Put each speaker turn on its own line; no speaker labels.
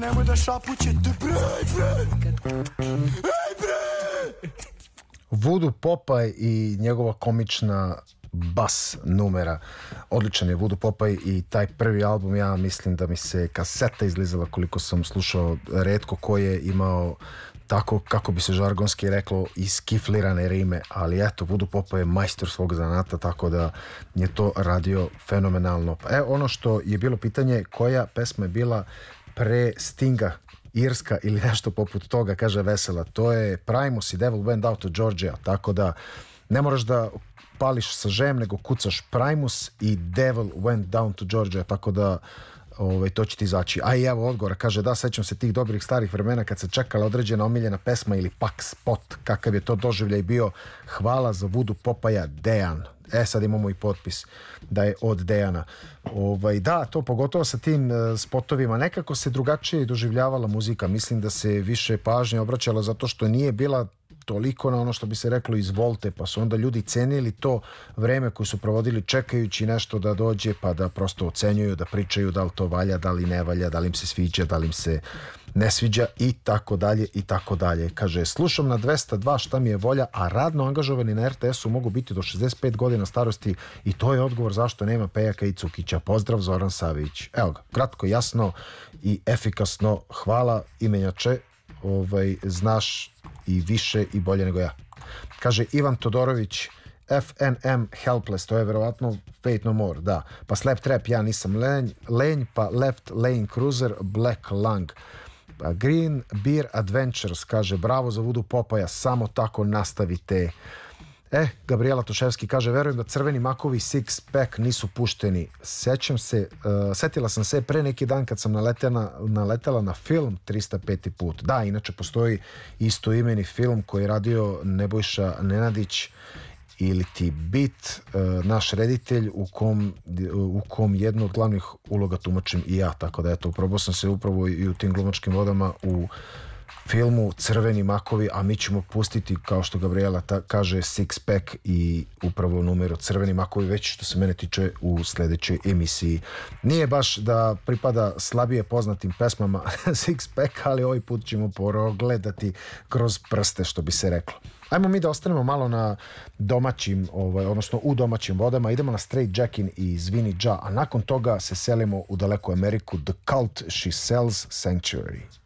nemoj da šapućete, bre. Ej, bre.
Voodoo Popaj i njegova komična bas numera. Odličan je Voodoo Popaj i taj prvi album, ja mislim da mi se kaseta izlizala koliko sam slušao, retko ko je imao tako, kako bi se žargonski reklo, iskiflirane rime, ali eto, Voodoo Popaj je majstor svog zanata, tako da je to radio fenomenalno. Ono što je bilo pitanje, koja pesma je bila pre Stinga, irska ili nešto poput toga, kaže Vesela, to je Primus i Devil Went Out to Georgia, tako da ne moraš da pališ sa žem, nego kucaš Primus i Devil Went Down to Georgia, tako da to će ti izaći. A i evo odgovora, kaže da, sećam se tih dobrih starih vremena kad se čekala određena omiljena pesma ili pak spot, kakav je to doživljaj bio. Hvala za Voodoo Popaja, Dejan. Sad imamo i potpis da je od Dejana. Da, to pogotovo sa tim spotovima, nekako se drugačije doživljavala muzika, mislim da se više pažnje obraćala zato što nije bila toliko na ono što bi se reklo izvolte, pa su onda ljudi cenili to vreme koje su provodili čekajući nešto da dođe, pa da prosto ocenjuju, da pričaju da li to valja, da li ne valja, da li im se sviđa, da li im se ne sviđa i tako dalje i tako dalje. Kaže, slušam na 202 šta mi je volja, a radno angažovani na RTS-u mogu biti do 65 godina starosti i to je odgovor zašto nema Pejaka i Cukića. Pozdrav, Zoran Savić. Evo ga, kratko, jasno i efikasno. Hvala, imenjače, znaš i više i bolje nego ja. Kaže Ivan Todorović, FNM Helpless, to je verovatno Fate No More, da. Pa Slap Trap, ja nisam lenj, pa Left Lane Cruiser, Black Lung. Pa Green Beer Adventures, kaže bravo za Voodoo Popaja, samo tako nastavite. Gabriela Toševski kaže, verujem da Crveni makovi Six Pack nisu pušteni. Setila sam se pre neki dan kad sam naletela na film 305. put. Da, inače postoji istoimeni film koji je radio Nebojša Nenadić ili ti Bit, naš reditelj u kom jednu od glavnih uloga tumačim i ja, tako da eto, upravo sam se upravo i u tim glumačkim vodama u filmu Crveni makovi, a mi ćemo pustiti, kao što Gabriela kaže, Six Pack i upravo numeru Crveni makovi, već što se mene tiče u sledećoj emisiji. Nije baš da pripada slabije poznatim pesmama Six Pack, ali ovaj put ćemo progledati kroz prste, što bi se reklo. Ajmo mi da ostanemo malo na domaćim, odnosno u domaćim vodama, idemo na Straight Jackin i Zvini Ja, a nakon toga se selimo u daleku Ameriku, The Cult She Sells Sanctuary.